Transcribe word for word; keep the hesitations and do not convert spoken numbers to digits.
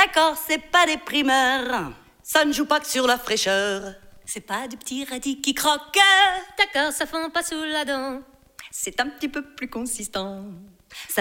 D'accord, c'est pas des primeurs. Ça ne joue pas que sur la fraîcheur. C'est pas du petit radis qui croque. D'accord, ça fond pas sous la dent. C'est un petit peu plus consistant.